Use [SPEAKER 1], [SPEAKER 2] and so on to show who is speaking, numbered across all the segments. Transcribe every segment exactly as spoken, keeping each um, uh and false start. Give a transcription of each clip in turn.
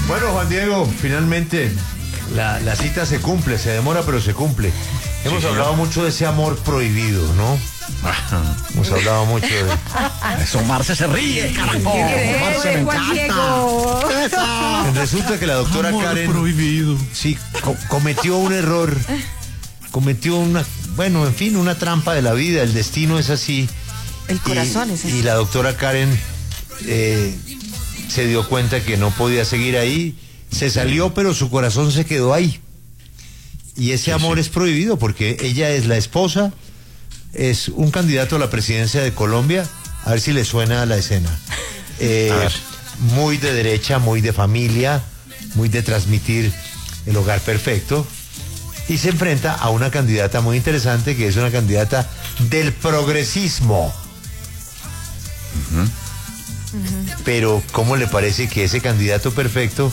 [SPEAKER 1] Bueno, Juan Diego, finalmente la, la cita se cumple, se demora pero se cumple. Hemos sí, hablado mucho de ese amor prohibido, ¿no? Hemos hablado mucho de...
[SPEAKER 2] Eso, Marce se ríe, carajo. Marce, me encanta.
[SPEAKER 1] Resulta que la doctora
[SPEAKER 2] amor
[SPEAKER 1] Karen...
[SPEAKER 2] prohibido.
[SPEAKER 1] Sí, co cometió un error. Cometió una... Bueno, en fin, una trampa de la vida. El destino es así.
[SPEAKER 3] El corazón
[SPEAKER 1] y,
[SPEAKER 3] es así.
[SPEAKER 1] Y la doctora Karen eh, se dio cuenta que no podía seguir ahí. Se salió, pero su corazón se quedó ahí. Y ese sí, amor sí. es prohibido porque ella es la esposa, es un candidato a la presidencia de Colombia. A ver si le suena a la escena. Eh, muy de derecha, muy de familia, muy de transmitir el hogar perfecto. Y se enfrenta a una candidata muy interesante que es una candidata del progresismo. Uh-huh. Uh-huh. Pero ¿cómo le parece que ese candidato perfecto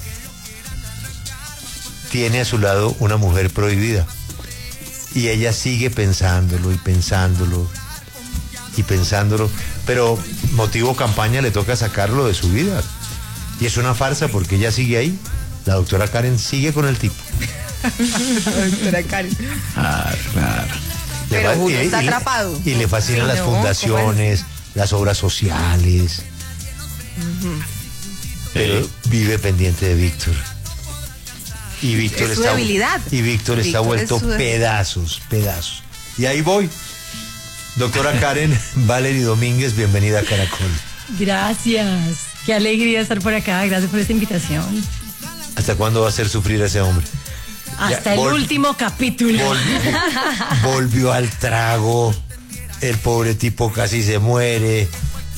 [SPEAKER 1] tiene a su lado una mujer prohibida? Y ella sigue pensándolo y pensándolo y pensándolo, pero motivo campaña le toca sacarlo de su vida. Y es una farsa porque ella sigue ahí. La doctora Karen sigue con el tipo.
[SPEAKER 3] La doctora Karen.
[SPEAKER 1] Claro, claro.
[SPEAKER 3] Pero
[SPEAKER 1] le
[SPEAKER 3] Julio
[SPEAKER 1] y,
[SPEAKER 3] está
[SPEAKER 1] y,
[SPEAKER 3] atrapado.
[SPEAKER 1] Y le fascinan sí, las no, fundaciones, las obras sociales. Uh-huh. Pero sí. vive pendiente de Víctor. Y Víctor
[SPEAKER 3] es su
[SPEAKER 1] está,
[SPEAKER 3] debilidad.
[SPEAKER 1] Y Víctor, Víctor está vuelto pedazos, pedazos. Y ahí voy. Doctora Karen Valery Domínguez, bienvenida a Caracol.
[SPEAKER 4] Gracias. Qué alegría estar por acá. Gracias por esta invitación.
[SPEAKER 1] ¿Hasta cuándo va a hacer sufrir a ese hombre?
[SPEAKER 4] Hasta ya, el último capítulo.
[SPEAKER 1] Volvió, volvió al trago. El pobre tipo casi se muere.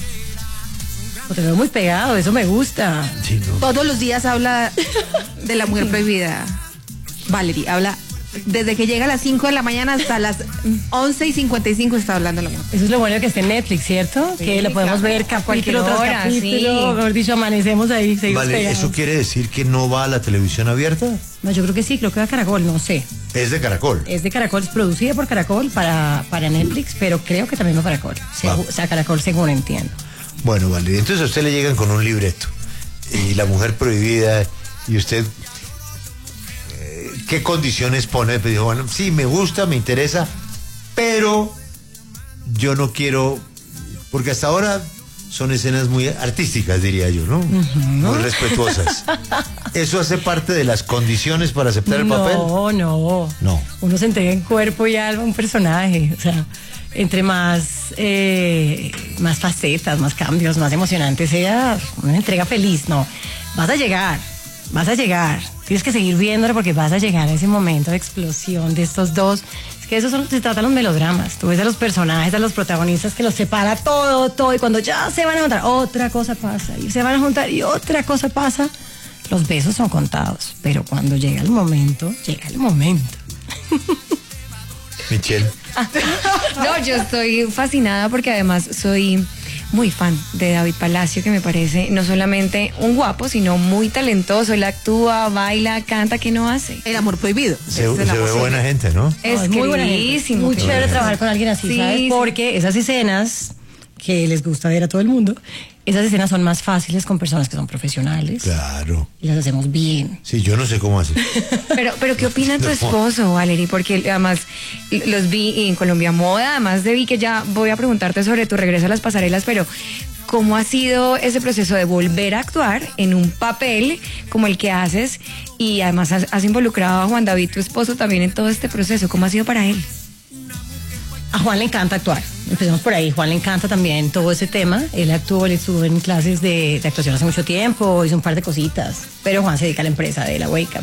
[SPEAKER 4] Te veo muy pegado, eso me gusta.
[SPEAKER 3] Sí, no. Todos los días habla de la mujer prohibida. Valery, habla desde que llega a las cinco de la mañana hasta las once y cincuenta y cinco está hablando la mujer.
[SPEAKER 4] Eso es lo bueno que esté en Netflix, ¿cierto? Sí, que lo podemos claro, ver capítulo tras hora, capítulo, sí. Mejor dicho, amanecemos ahí.
[SPEAKER 1] Vale, pegados. ¿Eso quiere decir que no va a la televisión abierta?
[SPEAKER 4] No, yo creo que sí, creo que va a Caracol, no sé.
[SPEAKER 1] ¿Es de Caracol?
[SPEAKER 4] Es de Caracol, es producida por Caracol para, para Netflix, pero creo que también va a Caracol. Segu, o sea, Caracol según entiendo.
[SPEAKER 1] Bueno, vale, entonces a usted le llegan con un libreto y la mujer prohibida y usted eh, ¿qué condiciones pone? Pues dijo, bueno, sí, me gusta, me interesa, pero yo no quiero, porque hasta ahora son escenas muy artísticas, diría yo, ¿no? Uh-huh. Muy respetuosas. ¿Eso hace parte de las condiciones para aceptar el
[SPEAKER 4] no,
[SPEAKER 1] papel?
[SPEAKER 4] No, no.
[SPEAKER 1] No.
[SPEAKER 4] Uno se entrega en cuerpo y alma a un personaje, o sea, entre más eh, más facetas, más cambios, más emocionante sea, una entrega feliz, no. Vas a llegar, vas a llegar. Tienes que seguir viéndolo porque vas a llegar a ese momento de explosión de estos dos. Es que eso son, se trata de los melodramas. Tú ves a los personajes, a los protagonistas que los separa todo, todo, y cuando ya se van a juntar, otra cosa pasa, y se van a juntar y otra cosa pasa. Los besos son contados, pero cuando llega el momento, llega el momento.
[SPEAKER 1] Michelle.
[SPEAKER 5] No, yo estoy fascinada porque además soy muy fan de David Palacio, que me parece no solamente un guapo, sino muy talentoso. Él actúa, baila, canta, ¿qué no hace?
[SPEAKER 3] El amor prohibido.
[SPEAKER 1] Se, se ve buena gente, ¿no?
[SPEAKER 5] Es,
[SPEAKER 4] no, es muy buena gente. Muy chévere trabajar con alguien así, sí, ¿sabes? Sí. Porque esas escenas que les gusta ver a todo el mundo, esas escenas son más fáciles con personas que son profesionales.
[SPEAKER 1] Claro.
[SPEAKER 4] Y las hacemos bien.
[SPEAKER 1] Sí, yo no sé cómo hacer.
[SPEAKER 5] Pero, pero ¿qué opina tu esposo, Valery? Porque además los vi en Colombia Moda, además de vi que ya voy a preguntarte sobre tu regreso a las pasarelas, pero ¿cómo ha sido ese proceso de volver a actuar en un papel como el que haces? Y además has, has involucrado a Juan David, tu esposo, también en todo este proceso. ¿Cómo ha sido para él?
[SPEAKER 4] A Juan le encanta actuar. Empecemos por ahí. Juan le encanta también todo ese tema. Él actuó, él estuvo en clases de, de actuación hace mucho tiempo, hizo un par de cositas. Pero Juan se dedica a la empresa de la Wake Up.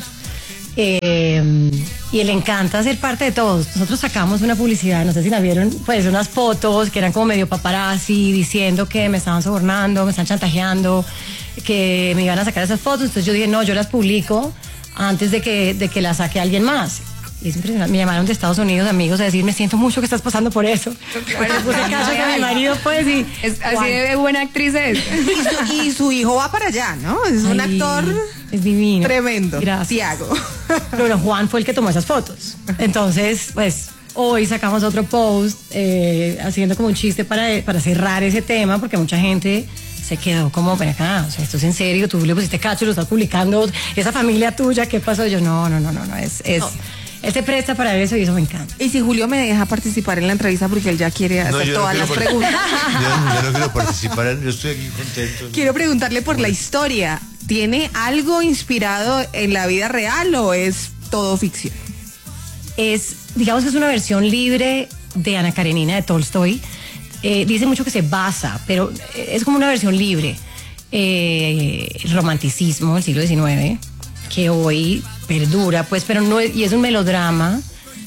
[SPEAKER 4] Eh, y él le encanta ser parte de todos. Nosotros sacamos una publicidad, no sé si la vieron, pues unas fotos que eran como medio paparazzi, diciendo que me estaban sobornando, me están chantajeando, que me iban a sacar esas fotos. Entonces yo dije, no, yo las publico antes de que, de que las saque alguien más. Y es impresionante. Me llamaron de Estados Unidos amigos a decir, me siento mucho que estás pasando por eso. Bueno, puse caso con mi marido, pues, y...
[SPEAKER 5] Es, así de buena actriz es.
[SPEAKER 3] Y su, y su hijo va para allá, ¿no? Es Ay, un actor...
[SPEAKER 4] Es divino.
[SPEAKER 3] Tremendo.
[SPEAKER 4] Gracias.
[SPEAKER 3] Tiago.
[SPEAKER 4] Pero Juan fue el que tomó esas fotos. Entonces, pues, hoy sacamos otro post eh, haciendo como un chiste para, para cerrar ese tema, porque mucha gente se quedó como, ven acá, o sea, esto es en serio, tú le pusiste cacho, lo estás publicando, esa familia tuya, ¿qué pasó? Yo, no, no, no, no, no, es, es,
[SPEAKER 3] No.
[SPEAKER 4] él se presta para eso y eso me encanta.
[SPEAKER 3] Y si Julio me deja participar en la entrevista porque él ya quiere hacer
[SPEAKER 1] No, yo no
[SPEAKER 3] todas las
[SPEAKER 1] quiero par-
[SPEAKER 3] preguntas.
[SPEAKER 1] Yo, yo no quiero participar, yo estoy aquí contento.
[SPEAKER 3] Quiero preguntarle por la historia. ¿Tiene algo inspirado en la vida real o es todo ficción?
[SPEAKER 4] Es, digamos que es una versión libre de Ana Karenina de Tolstoy. Eh, dice mucho que se basa, pero es como una versión libre. Eh, el romanticismo del siglo diecinueve, que hoy perdura, pues, pero no es, y es un melodrama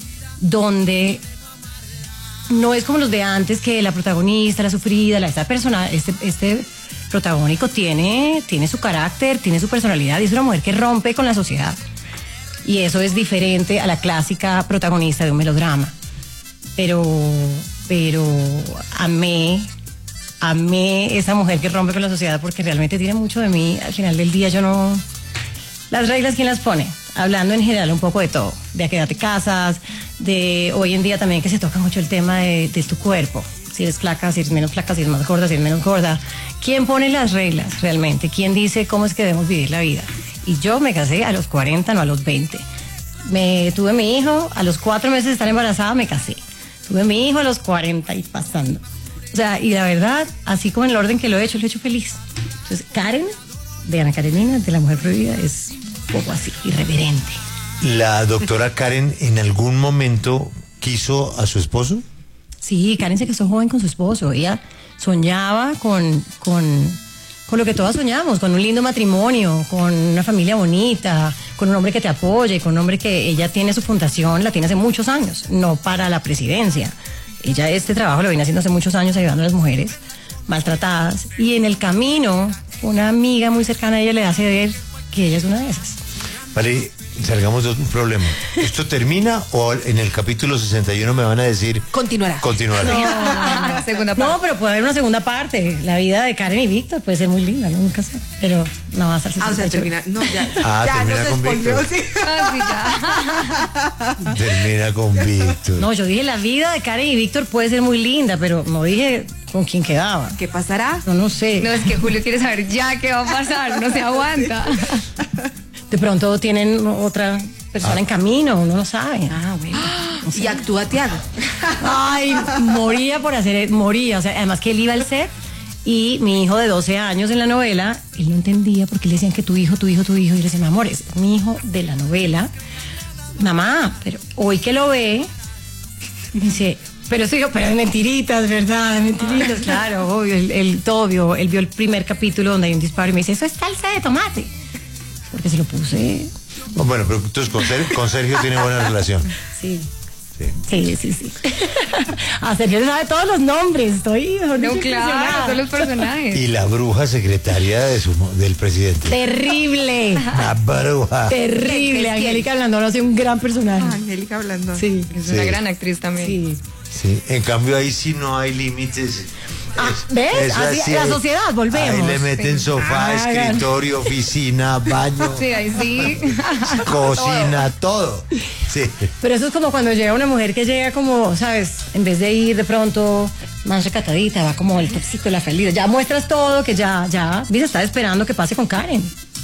[SPEAKER 4] donde no es como los de antes, que la protagonista, la sufrida, la, esta persona, este, este protagónico tiene, tiene su carácter, tiene su personalidad, y es una mujer que rompe con la sociedad. Y eso es diferente a la clásica protagonista de un melodrama. Pero, pero amé, amé esa mujer que rompe con la sociedad porque realmente tiene mucho de mí. Al final del día yo no... Las reglas, ¿quién las pone? Hablando en general un poco de todo, de a qué edad te casas, de hoy en día también que se toca mucho el tema de, de tu cuerpo. Si eres flaca, si eres menos flaca, si eres más gorda, si eres menos gorda. ¿Quién pone las reglas realmente? ¿Quién dice cómo es que debemos vivir la vida? Y yo me casé a los cuarenta, no a los veinte. Me tuve mi hijo, a los cuatro meses de estar embarazada me casé. Tuve mi hijo a los cuarenta y pasando. O sea, y la verdad, así como en el orden que lo he hecho, lo he hecho feliz. Entonces, Karen, de Ana Karenina, de La Mujer Prohibida, es un poco así, irreverente.
[SPEAKER 1] ¿La doctora Karen en algún momento quiso a su esposo?
[SPEAKER 4] Sí, Karen se casó joven con su esposo. Ella soñaba con, con, con lo que todas soñamos, con un lindo matrimonio, con una familia bonita, con un hombre que te apoye, con un hombre que ella tiene su fundación, la tiene hace muchos años, no para la presidencia. Ella este trabajo lo viene haciendo hace muchos años ayudando a las mujeres maltratadas. Y en el camino, una amiga muy cercana a ella le hace ver que ella es una de esas.
[SPEAKER 1] Vale, salgamos de un problema. ¿Esto termina o en el capítulo sesenta y uno me van a decir...
[SPEAKER 3] Continuará.
[SPEAKER 1] Continuará.
[SPEAKER 5] No, no, segunda parte.
[SPEAKER 4] No, pero puede haber una segunda parte. La vida de Karen y Víctor puede ser muy linda, ¿no? Nunca sé. Pero no va a ser
[SPEAKER 3] Ah, o sea,
[SPEAKER 4] sesenta y ocho.
[SPEAKER 3] termina. No, ya.
[SPEAKER 1] Ah,
[SPEAKER 3] ya
[SPEAKER 1] termina
[SPEAKER 3] nos
[SPEAKER 1] con
[SPEAKER 3] spoileó,
[SPEAKER 1] Víctor.
[SPEAKER 3] sí.
[SPEAKER 5] Ah, sí, ya.
[SPEAKER 1] Termina con Víctor.
[SPEAKER 4] No, yo dije la vida de Karen y Víctor puede ser muy linda, pero no dije con quién quedaba.
[SPEAKER 3] ¿Qué pasará?
[SPEAKER 4] No, no sé.
[SPEAKER 5] No, es que Julio quiere saber ya qué va a pasar, no se aguanta.
[SPEAKER 4] De pronto tienen otra persona en camino, uno no sabe.
[SPEAKER 3] Ah, bueno. Y actúa Tiago.
[SPEAKER 4] Ay, moría por hacer, moría. O sea, además que él iba al set y mi hijo de doce años en la novela, él no entendía porque le decían que tu hijo, tu hijo, tu hijo. Y yo le decía, mi amor, es mi hijo de la novela. Mamá, pero hoy que lo ve, me dice, pero soy yo, pero es mentiritas, ¿verdad? Es mentiritas, claro, obvio. Él, él todo vio, él vio el primer capítulo donde hay un disparo y me dice, eso es salsa de tomate. Porque se lo puse.
[SPEAKER 1] Oh, bueno, pero entonces con, Ser- con Sergio tiene buena relación.
[SPEAKER 4] Sí.
[SPEAKER 1] Sí.
[SPEAKER 4] Sí, sí, sí. A Sergio le sabe todos los nombres. Estoy mejor
[SPEAKER 5] No,
[SPEAKER 4] dicho,
[SPEAKER 5] claro,
[SPEAKER 4] impresionada.
[SPEAKER 5] son los personajes.
[SPEAKER 1] Y la bruja secretaria de su, mo- del presidente.
[SPEAKER 4] Terrible.
[SPEAKER 1] La bruja.
[SPEAKER 4] Terrible. Angélica Blandón hace un gran personaje.
[SPEAKER 3] Angélica hablando.
[SPEAKER 4] Sí.
[SPEAKER 5] Es una
[SPEAKER 1] Sí.
[SPEAKER 5] gran actriz también.
[SPEAKER 4] Sí.
[SPEAKER 1] Sí, en cambio ahí sí no hay límites.
[SPEAKER 4] Ah,
[SPEAKER 1] Es-
[SPEAKER 4] ¿ves?
[SPEAKER 1] eso
[SPEAKER 4] Así- la sociedad, volvemos.
[SPEAKER 1] Ahí le meten sofá,
[SPEAKER 4] Hagan.
[SPEAKER 1] escritorio, oficina, baño,
[SPEAKER 5] Sí, ahí sí.
[SPEAKER 1] cocina, todo. Sí.
[SPEAKER 4] Pero eso es como cuando llega una mujer que llega como, ¿sabes? En vez de ir de pronto más recatadita, va como el topsito, la feliz. Ya muestras todo, que ya, ya. Viste, está esperando que pase con Karen.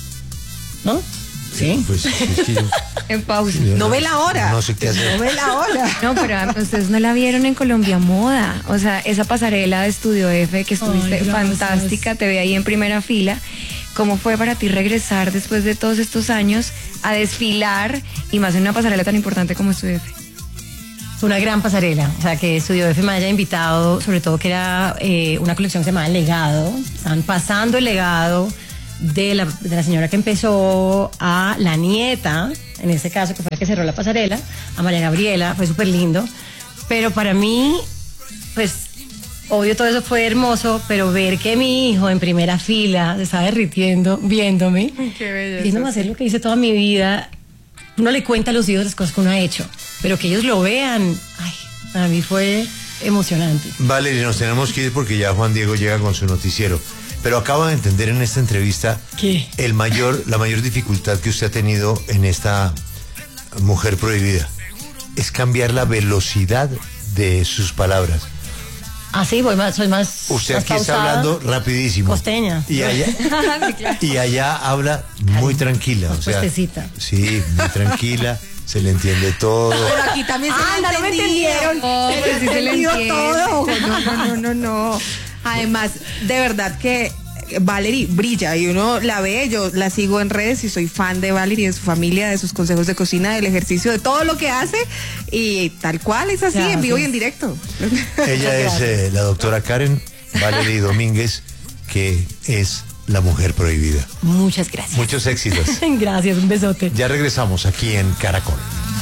[SPEAKER 4] ¿No? Sí.
[SPEAKER 1] Pues es que yo-
[SPEAKER 5] En pausa.
[SPEAKER 1] yo
[SPEAKER 3] No ve la hora.
[SPEAKER 1] No sé qué hacer.
[SPEAKER 3] No ve la hora.
[SPEAKER 5] No, pero ah, ustedes no la vieron en Colombia Moda. O sea, esa pasarela de Estudio F que estuviste
[SPEAKER 4] Ay, gracias.
[SPEAKER 5] fantástica, te ve ahí en primera fila. ¿Cómo fue para ti regresar después de todos estos años a desfilar y más en una pasarela tan importante como Estudio F?
[SPEAKER 4] Fue una gran pasarela, o sea, que Estudio F me haya invitado, sobre todo que era eh, una colección que se llamaba El Legado. Estaban pasando el legado de la, de la señora que empezó a la nieta, en este caso, que fue la que cerró la pasarela, a María Gabriela, fue súper lindo. Pero para mí, pues, obvio todo eso fue hermoso, pero ver que mi hijo en primera fila se estaba derritiendo, viéndome,
[SPEAKER 5] Qué belleza.
[SPEAKER 4] viéndome hacer lo que hice toda mi vida. Uno le cuenta a los hijos las cosas que uno ha hecho, pero que ellos lo vean, ay, para mí fue emocionante.
[SPEAKER 1] Valeria, nos tenemos que ir porque ya Juan Diego llega con su noticiero. Pero acabo de entender en esta entrevista
[SPEAKER 4] ¿Qué?
[SPEAKER 1] el mayor, la mayor dificultad que usted ha tenido en esta Mujer Prohibida es cambiar la velocidad de sus palabras.
[SPEAKER 4] Ah, sí, voy más, soy más.
[SPEAKER 1] Usted
[SPEAKER 4] más
[SPEAKER 1] aquí está
[SPEAKER 4] pausada.
[SPEAKER 1] hablando rapidísimo.
[SPEAKER 4] Costeña.
[SPEAKER 1] Y allá, y allá habla muy tranquila.
[SPEAKER 4] Más
[SPEAKER 1] O sea,
[SPEAKER 4] puestecita.
[SPEAKER 1] sí, muy tranquila. Se le entiende todo.
[SPEAKER 3] Pero aquí también se
[SPEAKER 4] Ah,
[SPEAKER 3] le ha
[SPEAKER 4] no me
[SPEAKER 3] entendido.
[SPEAKER 4] entendieron.
[SPEAKER 3] Oh,
[SPEAKER 4] Se
[SPEAKER 3] pero sí se le
[SPEAKER 4] entendió
[SPEAKER 3] entiende.
[SPEAKER 4] todo.
[SPEAKER 3] No, no, no, no, no. Además, de verdad que Valerie brilla y uno la ve, yo la sigo en redes y soy fan de Valerie, de su familia, de sus consejos de cocina, del ejercicio, de todo lo que hace y tal cual es así,
[SPEAKER 4] Gracias.
[SPEAKER 3] en vivo y en directo.
[SPEAKER 1] Ella es eh, la doctora Karen Valerie Domínguez, que es la mujer prohibida.
[SPEAKER 4] Muchas gracias.
[SPEAKER 1] Muchos éxitos.
[SPEAKER 4] Gracias, un besote.
[SPEAKER 1] Ya regresamos aquí en Caracol.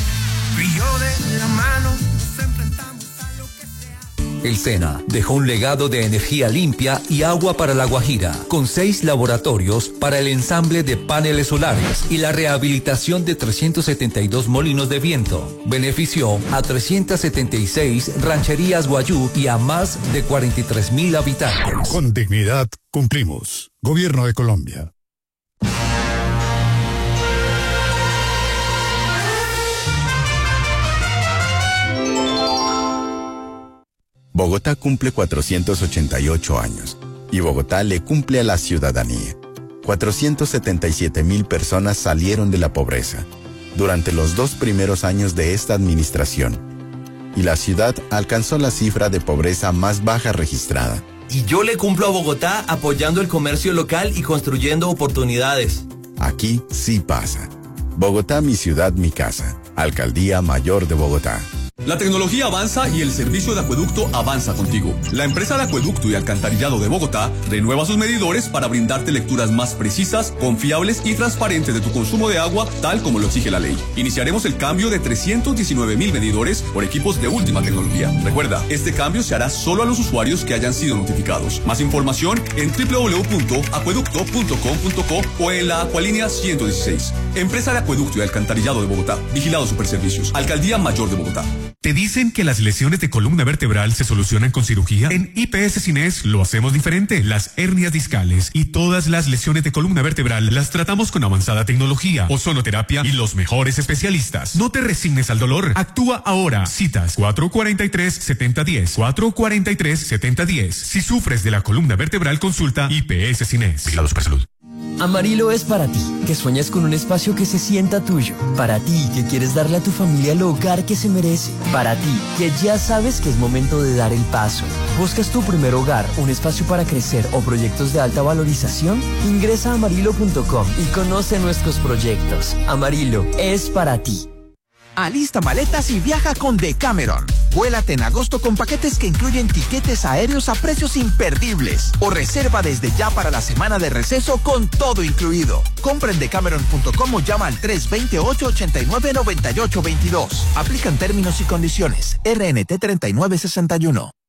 [SPEAKER 6] El SENA dejó un legado de energía limpia y agua para La Guajira, con seis laboratorios para el ensamble de paneles solares y la rehabilitación de trescientos setenta y dos molinos de viento. Benefició a trescientas setenta y seis rancherías guayú y a más de cuarenta y tres mil habitantes.
[SPEAKER 7] Con dignidad cumplimos. Gobierno de Colombia.
[SPEAKER 8] Bogotá cumple cuatrocientos ochenta y ocho años y Bogotá le cumple a la ciudadanía. cuatrocientos setenta y siete mil personas salieron de la pobreza durante los dos primeros años de esta administración y la ciudad alcanzó la cifra de pobreza más baja registrada.
[SPEAKER 9] Y yo le cumplo a Bogotá apoyando el comercio local y construyendo oportunidades.
[SPEAKER 8] Aquí sí pasa. Bogotá, mi ciudad, mi casa. Alcaldía Mayor de Bogotá.
[SPEAKER 10] La tecnología avanza y el servicio de acueducto avanza contigo. La empresa de acueducto y alcantarillado de Bogotá renueva sus medidores para brindarte lecturas más precisas, confiables y transparentes de tu consumo de agua, tal como lo exige la ley. Iniciaremos el cambio de trescientos diecinueve mil medidores por equipos de última tecnología. Recuerda, este cambio se hará solo a los usuarios que hayan sido notificados. Más información en doble u doble u doble u punto acueducto punto com punto co o en la Acualínea ciento dieciséis. Empresa de acueducto y alcantarillado de Bogotá. Vigilado Superservicios. Alcaldía Mayor de Bogotá.
[SPEAKER 11] ¿Te dicen que las lesiones de columna vertebral se solucionan con cirugía? En I P S Cines lo hacemos diferente. Las hernias discales y todas las lesiones de columna vertebral las tratamos con avanzada tecnología, ozonoterapia y los mejores especialistas. No te resignes al dolor. Actúa ahora. Citas cuatro cuatro tres, siete cero uno cero. cuatro cuatro tres, siete cero uno cero. Si sufres de la columna vertebral, consulta I P S Cines. Vigilado Supersalud.
[SPEAKER 12] Amarillo es para ti, que sueñas con un espacio que se sienta tuyo. Para ti, que quieres darle a tu familia el hogar que se merece. Para ti, que ya sabes que es momento de dar el paso. ¿Buscas tu primer hogar, un espacio para crecer o proyectos de alta valorización? Ingresa a amarillo punto com y conoce nuestros proyectos. Amarillo es para ti.
[SPEAKER 13] Alista maletas y viaja con Decameron. Vuélate en agosto con paquetes que incluyen tiquetes aéreos a precios imperdibles. O reserva desde ya para la semana de receso con todo incluido. Compra en decameron punto com o llama al tres dos ocho, ocho nueve, nueve ocho dos dos. Aplican términos y condiciones. R N T treinta y nueve sesenta y uno.